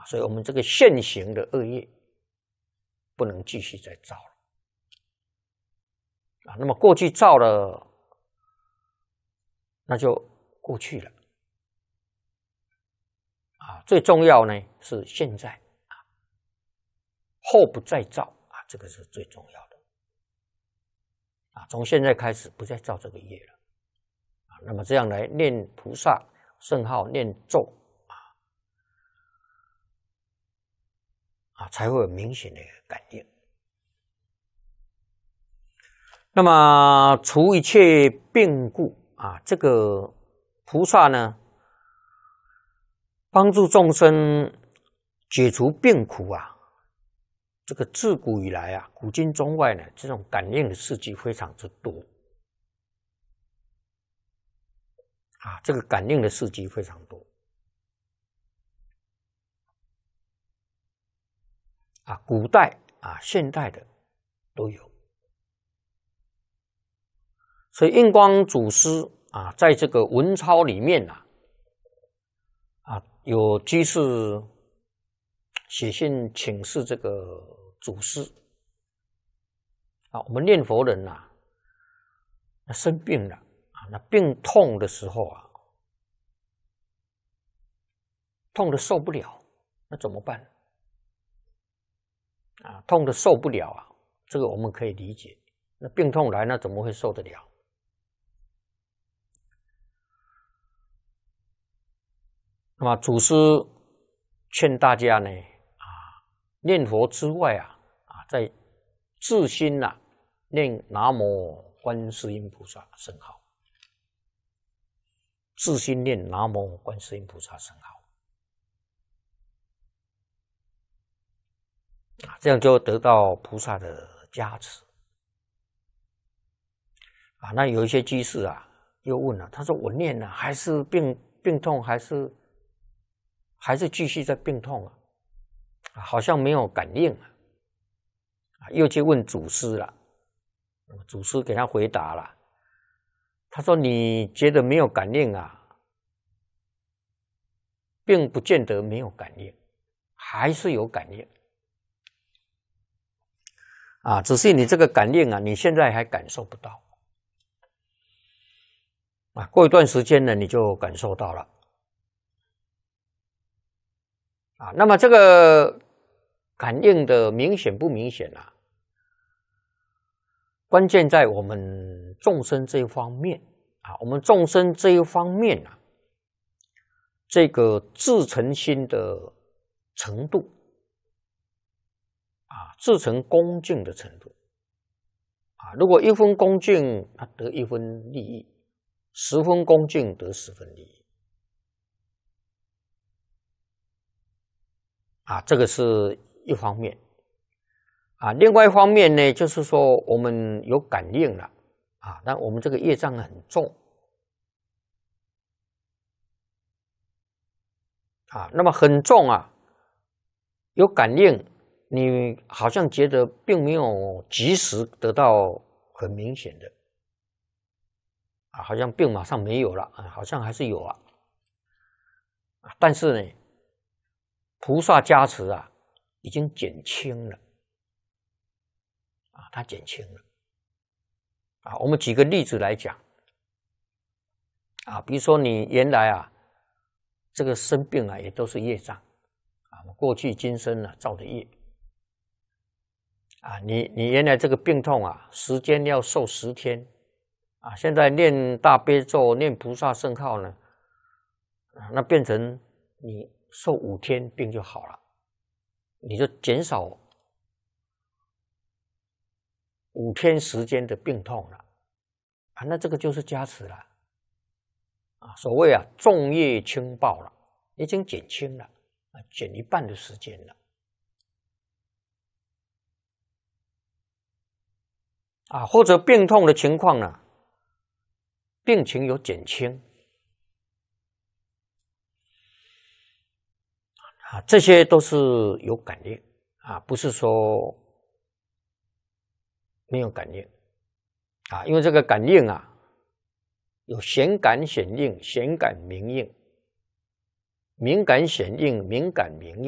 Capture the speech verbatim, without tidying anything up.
所以我们这个现行的恶业不能继续再造了啊。那么过去造了，那就过去了啊。最重要呢是现在啊，后不再造啊，这个是最重要的啊。从现在开始不再造这个业了啊。那么这样来念菩萨圣号、念咒啊啊，才会有明显的感应。那么除一切病故啊，这个菩萨呢，帮助众生解除病苦啊，这个自古以来啊，古今中外呢，这种感应的事迹非常之多啊，这个感应的事迹非常多啊，古代啊、现代的都有。所以印光祖师啊，在这个文钞里面啊，啊有居士写信请示这个祖师啊，我们念佛人呐、啊，那生病了啊，那病痛的时候啊，痛的受不了，那怎么办？啊，痛的受不了啊，这个我们可以理解。那病痛来，那怎么会受得了？那么祖师劝大家呢，啊，念佛之外啊，啊，在自心呐、啊、念南无观世音菩萨圣号，自心念南无观世音菩萨圣号，啊，这样就得到菩萨的加持。啊，那有一些居士啊，又问了，他说我念了，还是病病痛，还是。还是继续在病痛啊，好像没有感应啊，又去问祖师了。祖师给他回答了，他说：“你觉得没有感应啊，并不见得没有感应，还是有感应啊，只是你这个感应啊，你现在还感受不到啊，过一段时间呢，你就感受到了。”啊，那么这个感应的明显不明显啊？关键在我们众生这一方面啊，我们众生这一方面啊，这个自诚心的程度啊，自诚恭敬的程度啊，如果一分恭敬，他得一分利益；十分恭敬得十分利益。啊，这个是一方面啊，另外一方面呢，就是说我们有感应了啊，但我们这个业障很重啊，那么很重啊，有感应，你好像觉得并没有及时得到很明显的啊，好像病马上没有了啊，好像还是有啊，但是呢。菩萨加持啊，已经减轻了啊，它减轻了啊。我们举个例子来讲啊，比如说你原来啊，这个生病啊，也都是业障啊，过去今生啊造的业啊，你你原来这个病痛啊，时间要受十天啊，现在念大悲咒、念菩萨圣号呢，啊，那变成你。受五天病就好了，你就减少五天时间的病痛了啊，那这个就是加持了啊。所谓啊，重业轻报了，已经减轻了啊，减一半的时间了啊，或者病痛的情况呢，病情有减轻。啊，这些都是有感应啊，不是说没有感应啊，因为这个感应啊，有显感显应、显感明应、敏感显应、敏感明应。